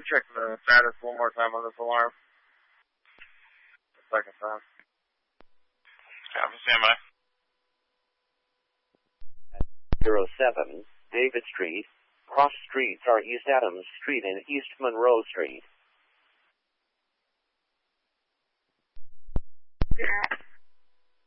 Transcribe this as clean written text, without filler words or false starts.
check the status one more time on this alarm? Second time. Copy, standby. 07, David Street. Cross streets are East Adams Street and East Monroe Street. Yeah.